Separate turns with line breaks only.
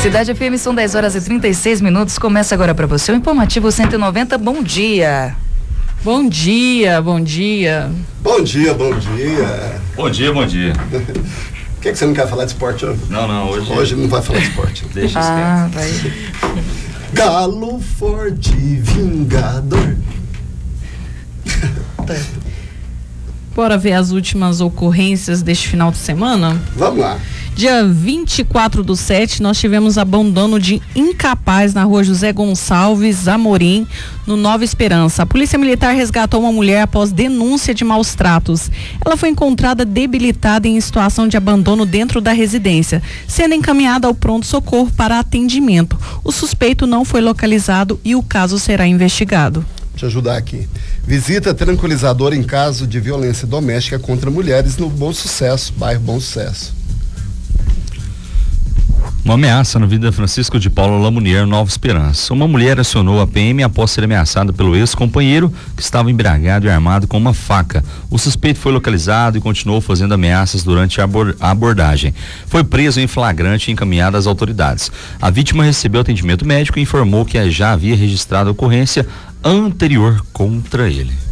Cidade FM, são 10h36. Começa agora para você o Informativo 190. Bom dia.
Bom dia, bom dia.
Bom dia, bom dia.
Bom dia, bom dia.
Por que você não quer falar de esporte hoje?
Não,
hoje não vai falar de esporte.
Deixa
vai.
Galo forte, vingador.
Bora ver as últimas ocorrências deste final de semana?
Vamos lá.
Dia 24/7, nós tivemos abandono de incapaz na rua José Gonçalves Amorim, no Nova Esperança. A Polícia Militar resgatou uma mulher após denúncia de maus tratos. Ela foi encontrada debilitada em situação de abandono dentro da residência, sendo encaminhada ao pronto-socorro para atendimento. O suspeito não foi localizado e o caso será investigado.
Deixa eu ajudar aqui. Visita tranquilizadora em caso de violência doméstica contra mulheres no Bom Sucesso, bairro Bom Sucesso.
Uma ameaça na Avenida Francisco de Paula Lamounier, Nova Esperança. Uma mulher acionou a PM após ser ameaçada pelo ex-companheiro, que estava embriagado e armado com uma faca. O suspeito foi localizado e continuou fazendo ameaças durante a abordagem. Foi preso em flagrante e encaminhado às autoridades. A vítima recebeu atendimento médico e informou que já havia registrado a ocorrência anterior contra ele.